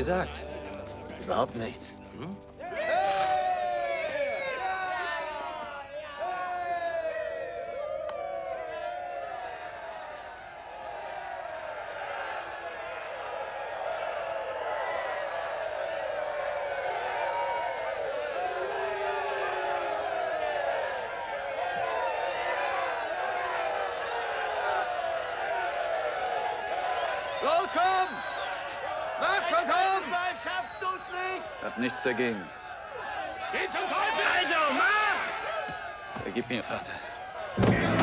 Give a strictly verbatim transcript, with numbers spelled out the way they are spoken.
gesagt? Überhaupt nichts. Hm? Los, komm! Mach schon, komm! Mal schaffst du's nicht! Hab nichts dagegen. Geh zum Teufel! Also, mach! Vergib mir, Vater.